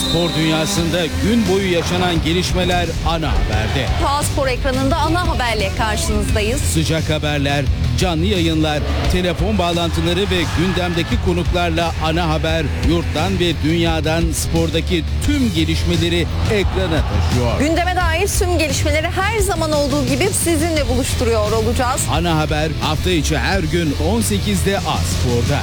Spor dünyasında gün boyu yaşanan gelişmeler ana haberde. TAA Spor ekranında ana haberle karşınızdayız. Sıcak haberler, canlı yayınlar, telefon bağlantıları ve gündemdeki konuklarla ana haber yurttan ve dünyadan spordaki tüm gelişmeleri ekrana taşıyor. Gündeme dair tüm gelişmeleri her zaman olduğu gibi sizinle buluşturuyor olacağız. Ana haber hafta içi her gün 18'de A Spor'da.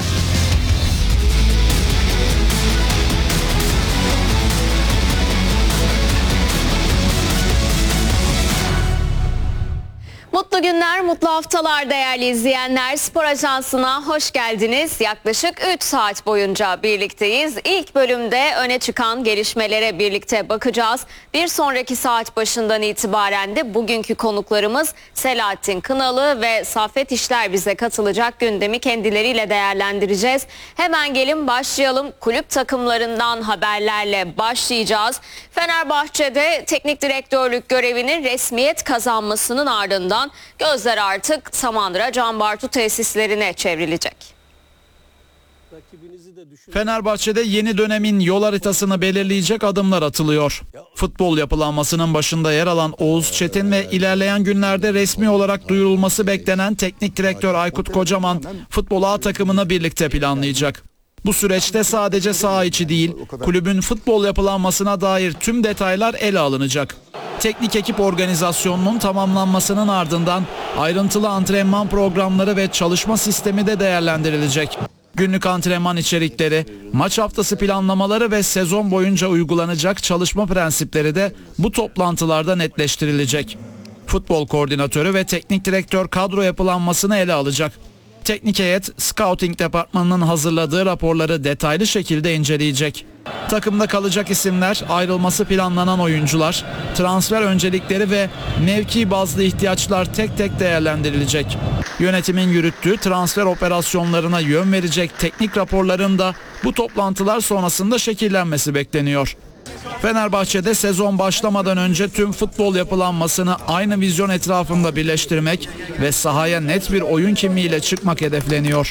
Mutlu günler, mutlu haftalar değerli izleyenler. Spor Ajansı'na hoş geldiniz. Yaklaşık 3 saat boyunca birlikteyiz. İlk bölümde öne çıkan gelişmelere birlikte bakacağız. Bir sonraki saat başından itibaren de bugünkü konuklarımız Selahattin Kınalı ve Saffet İşler bize katılacak. Gündemi kendileriyle değerlendireceğiz. Hemen gelin başlayalım. Kulüp takımlarından haberlerle başlayacağız. Fenerbahçe'de teknik direktörlük görevinin resmiyet kazanmasının ardından gözler artık Samandıra Can Bartu tesislerine çevrilecek. Fenerbahçe'de yeni dönemin yol haritasını belirleyecek adımlar atılıyor. Futbol yapılanmasının başında yer alan Oğuz Çetin ve ilerleyen günlerde resmi olarak duyurulması beklenen teknik direktör Aykut Kocaman futbol A takımını birlikte planlayacak. Bu süreçte sadece saha içi değil, kulübün futbol yapılanmasına dair tüm detaylar ele alınacak. Teknik ekip organizasyonunun tamamlanmasının ardından ayrıntılı antrenman programları ve çalışma sistemi de değerlendirilecek. Günlük antrenman içerikleri, maç haftası planlamaları ve sezon boyunca uygulanacak çalışma prensipleri de bu toplantılarda netleştirilecek. Futbol koordinatörü ve teknik direktör kadro yapılanmasını ele alacak. Teknik heyet, scouting departmanının hazırladığı raporları detaylı şekilde inceleyecek. Takımda kalacak isimler, ayrılması planlanan oyuncular, transfer öncelikleri ve mevki bazlı ihtiyaçlar tek tek değerlendirilecek. Yönetimin yürüttüğü transfer operasyonlarına yön verecek teknik raporların da bu toplantılar sonrasında şekillenmesi bekleniyor. Fenerbahçe'de sezon başlamadan önce tüm futbol yapılanmasını aynı vizyon etrafında birleştirmek ve sahaya net bir oyun kimliğiyle çıkmak hedefleniyor.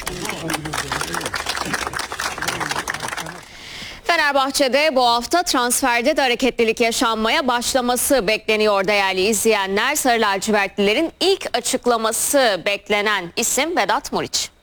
Fenerbahçe'de bu hafta transferde de hareketlilik yaşanmaya başlaması bekleniyor değerli izleyenler. Sarı lacivertlilerin ilk açıklaması beklenen isim Vedat Muriç.